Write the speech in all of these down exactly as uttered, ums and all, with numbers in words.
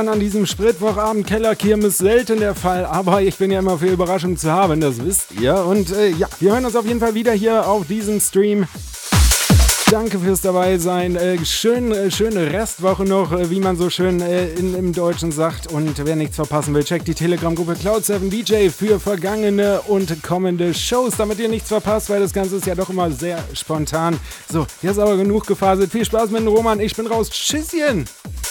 An diesem Spritwochabend Kellerkirmes selten der Fall, aber ich bin ja immer für Überraschungen zu haben, das wisst ihr. Und äh, ja, wir hören uns auf jeden Fall wieder hier auf diesem Stream. Danke fürs Dabeisein. Äh, schön, äh, schöne Restwoche noch, äh, wie man so schön äh, in, im Deutschen sagt. Und wer nichts verpassen will, checkt die Telegram-Gruppe Cloud sieben D J für vergangene und kommende Shows, damit ihr nichts verpasst, weil das Ganze ist ja doch immer sehr spontan. So, jetzt aber genug gefaselt. Viel Spaß mit dem Roman. Ich bin raus. Tschüsschen!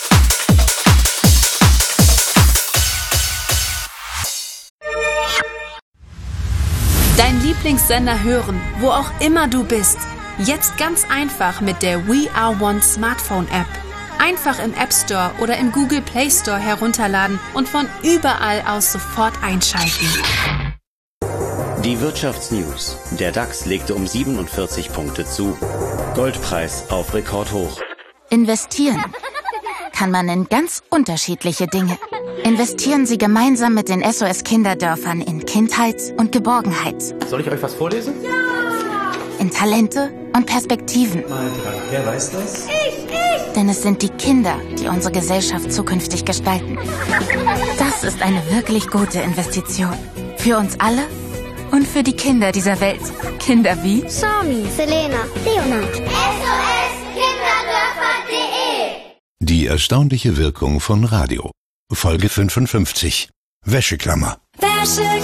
Dein Lieblingssender hören, wo auch immer du bist. Jetzt ganz einfach mit der We Are One Smartphone App. Einfach im App Store oder im Google Play Store herunterladen und von überall aus sofort einschalten. Die Wirtschaftsnews. Der DAX legte um siebenundvierzig Punkte zu. Goldpreis auf Rekordhoch. Investieren kann man in ganz unterschiedliche Dinge. Investieren Sie gemeinsam mit den S O S-Kinderdörfern in Kindheit und Geborgenheit. Soll ich euch was vorlesen? Ja! In Talente und Perspektiven. Wer weiß das? Ich, ich! Denn es sind die Kinder, die unsere Gesellschaft zukünftig gestalten. Das ist eine wirklich gute Investition. Für uns alle und für die Kinder dieser Welt. Kinder wie Sami, Selena, Leonard. S O S Kinderdörfer punkt de Die erstaunliche Wirkung von Radio. Folge fünfundfünfzig. Wäscheklammer. Wäsche